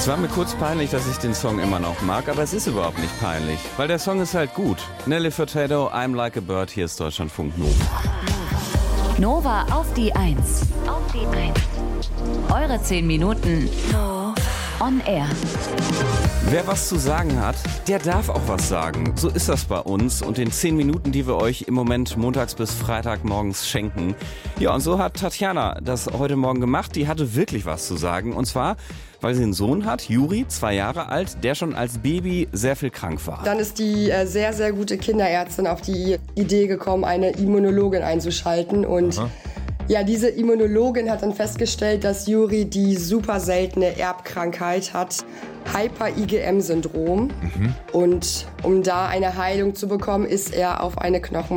Es war mir kurz peinlich, dass ich den Song immer noch mag, aber es ist überhaupt nicht peinlich, weil der Song ist halt gut. Nelly Furtado, I'm Like a Bird, hier ist Deutschlandfunk Nova. Nova auf die 1. Eure 10 Minuten on air. Wer was zu sagen hat, der darf auch was sagen. So ist das bei uns und den 10 Minuten, die wir euch im Moment montags bis Freitag morgens schenken. Ja, und so hat Tatjana das heute Morgen gemacht. Die hatte wirklich was zu sagen. Und zwar, weil sie einen Sohn hat, Juri, 2 Jahre alt, der schon als Baby sehr viel krank war. Dann ist die sehr, sehr gute Kinderärztin auf die Idee gekommen, eine Immunologin einzuschalten. Und ja, diese Immunologin hat dann festgestellt, dass Juri die super seltene Erbkrankheit hat, Hyper-IgM-Syndrom. Und um da eine Heilung zu bekommen, ist er auf eine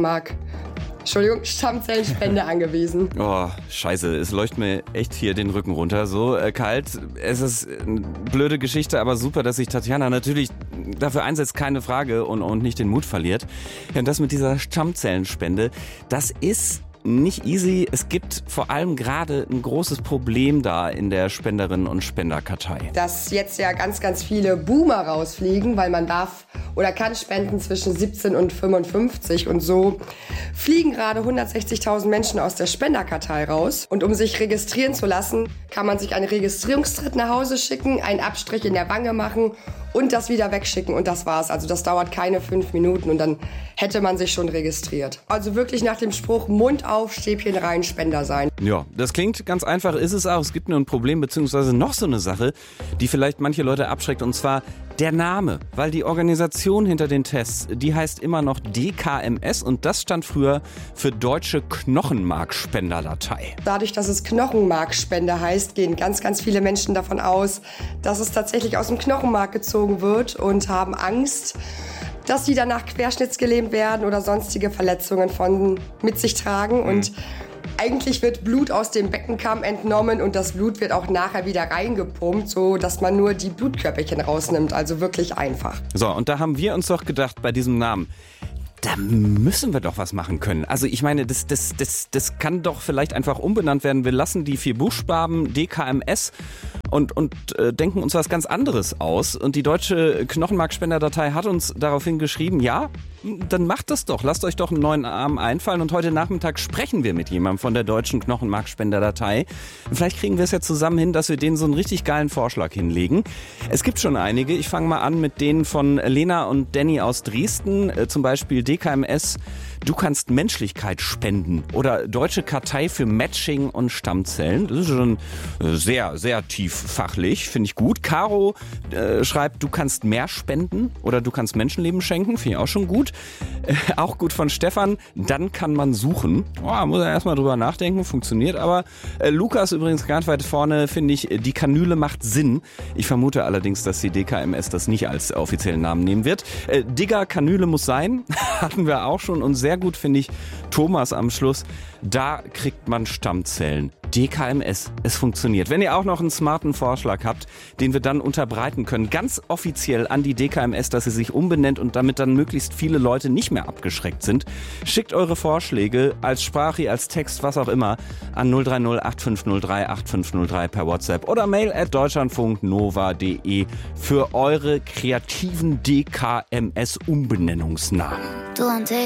Stammzellenspende angewiesen. Oh, scheiße, es leuchtet mir echt hier den Rücken runter, so kalt. Es ist eine blöde Geschichte, aber super, dass sich Tatjana natürlich dafür einsetzt, keine Frage, und nicht den Mut verliert. Ja, und das mit dieser Stammzellenspende, das ist nicht easy. Es gibt vor allem gerade ein großes Problem da in der Spenderinnen- und Spenderkartei. Dass jetzt ja ganz, ganz viele Boomer rausfliegen, weil man darf oder kann spenden zwischen 17 und 55 und so fliegen gerade 160.000 Menschen aus der Spenderkartei raus. Und um sich registrieren zu lassen, kann man sich einen Registrierungstritt nach Hause schicken, einen Abstrich in der Wange machen und das wieder wegschicken und das war's. Also das dauert keine 5 Minuten und dann hätte man sich schon registriert. Also wirklich nach dem Spruch Mund auf, Stäbchen rein, Spender sein. Ja, das klingt ganz einfach, ist es auch. Es gibt nur ein Problem, beziehungsweise noch so eine Sache, die vielleicht manche Leute abschreckt, und zwar der Name. Weil die Organisation hinter den Tests, die heißt immer noch DKMS und das stand früher für Deutsche Knochenmarkspenderdatei. Dadurch, dass es Knochenmarkspende heißt, gehen ganz, ganz viele Menschen davon aus, dass es tatsächlich aus dem Knochenmark gezogen wird und haben Angst, dass sie danach querschnittsgelähmt werden oder sonstige Verletzungen mit sich tragen. Und eigentlich wird Blut aus dem Beckenkamm entnommen und das Blut wird auch nachher wieder reingepumpt, so dass man nur die Blutkörperchen rausnimmt. Also wirklich einfach. So, und da haben wir uns doch gedacht bei diesem Namen, da müssen wir doch was machen können. Also ich meine, das kann doch vielleicht einfach umbenannt werden. Wir lassen die 4 Buchstaben DKMS und denken uns was ganz anderes aus. Und die Deutsche Knochenmarkspenderdatei hat uns daraufhin geschrieben, ja, dann macht das doch. Lasst euch doch einen neuen Namen einfallen. Und heute Nachmittag sprechen wir mit jemandem von der Deutschen Knochenmarkspenderdatei. Vielleicht kriegen wir es ja zusammen hin, dass wir denen so einen richtig geilen Vorschlag hinlegen. Es gibt schon einige. Ich fange mal an mit denen von Lena und Danny aus Dresden. Zum Beispiel DKMS, du kannst Menschlichkeit spenden. Oder Deutsche Kartei für Matching und Stammzellen. Das ist schon sehr, sehr tief fachlich. Finde ich gut. Caro schreibt, du kannst mehr spenden oder du kannst Menschenleben schenken. Finde ich auch schon gut. Auch gut von Stefan. Dann kann man suchen. Muss er erstmal drüber nachdenken. Funktioniert aber. Lukas übrigens ganz weit vorne, finde ich, die Kanüle macht Sinn. Ich vermute allerdings, dass die DKMS das nicht als offiziellen Namen nehmen wird. Digga, Kanüle muss sein. Hatten wir auch schon. Und sehr gut finde ich Thomas am Schluss. Da kriegt man Stammzellen. DKMS, es funktioniert. Wenn ihr auch noch einen smarten Vorschlag habt, den wir dann unterbreiten können, ganz offiziell an die DKMS, dass sie sich umbenennt und damit dann möglichst viele Leute nicht mehr abgeschreckt sind, schickt eure Vorschläge als Sprache, als Text, was auch immer, an 030 8503 8503 per WhatsApp oder mail@deutschlandfunknova.de für eure kreativen DKMS-Umbenennungsnamen. Du und ich.